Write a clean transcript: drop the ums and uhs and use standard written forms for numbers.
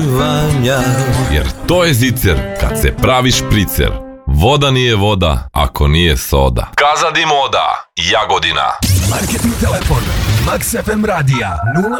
Jer to je zicer kad se pravi špricer. Voda nije voda ako nije soda. Kaza di moda, Jagodina. Marketing telefon Max FM radija